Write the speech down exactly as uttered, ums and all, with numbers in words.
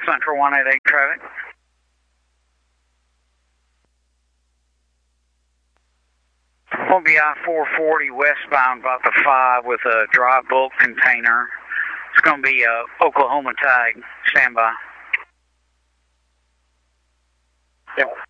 Central one eight eight traffic. We'll be I four forty westbound about the five with a dry bulk container. It's going to be a Oklahoma tag. Stand by. Yeah.